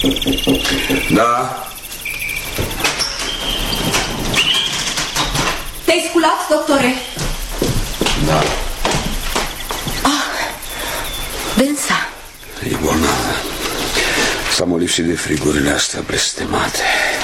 Da. Te-ai sculat, doctore? Da. Dânsa E bolnavă. S-a molipsit de frigurile astea blestemate.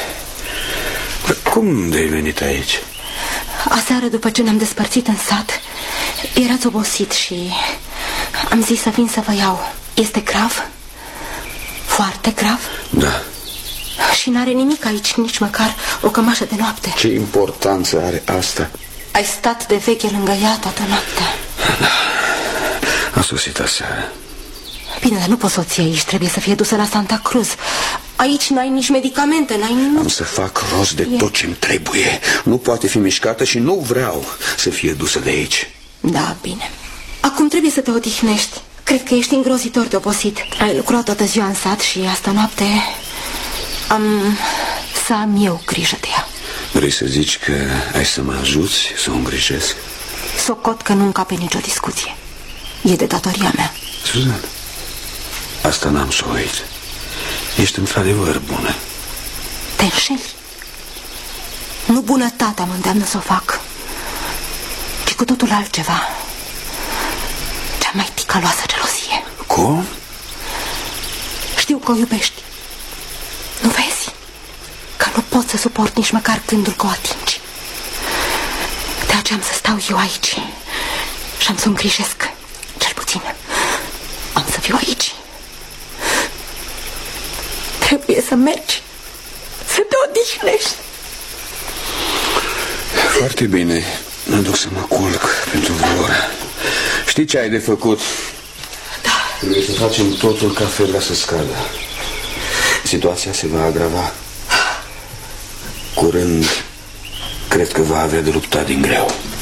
Cum de-ai venit aici? Aseară, după ce ne-am despărțit în sat, erați obosit și am zis să vin să vă iau. Este grav? Foarte grav? Da. Și n-are nimic aici, nici măcar o cămașă de noapte. Ce importanță are asta? Ai stat de veche lângă ea toată noaptea. Da. A sosit aseară. Bine, dar nu poți să o ții aici, trebuie să fie dusă la Santa Cruz. Aici n-ai nici medicamente, n-ai nimic. Am să fac rost de tot ce-mi trebuie. Nu poate fi mișcată și nu vreau să fie dusă de aici. Da, bine. Acum trebuie să te odihnești. Cred că ești îngrozitor de obosit. Ai lucrat toată ziua în sat și asta noapte am să am eu grijă de ea. Vrei să zici că ai să mă ajuți să o îngrijesc? Socot că nu încape nicio discuție. E de datoria mea. Suzan, asta n-am să o uit. Ești într-adevăr bună. Te înșeli. Nu bunătatea mă îndeamnă să o fac, ci cu totul altceva. Cea mai ticăloasă gelozie. Cum? Știu că o iubești. Nu vezi? Că nu pot să suport nici măcar gândul că o atingi. De aceea am să stau eu aici și am să o îngrijesc. Cel puțin am să fiu aici. Trebuie să mergi, să te odihnești. Foarte bine. Mă duc să mă culc pentru vreo oră. Știi ce ai de făcut? Da. Trebuie să facem totul ca ferbea să scadă. Situația se va agrava. Curând, cred că va avea de luptat din greu.